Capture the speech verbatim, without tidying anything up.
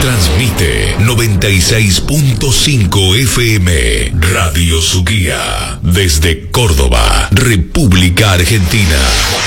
Transmite noventa y seis punto cinco F M Radio Suquía desde Córdoba, República Argentina.